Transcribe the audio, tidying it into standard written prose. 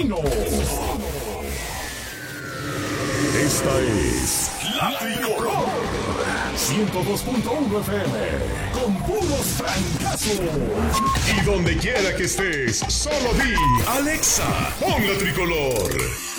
Matutino. Esta es La Tricolor 102.1 FM con puros francazos. Y donde quiera que estés, solo di Alexa, pon La Tricolor.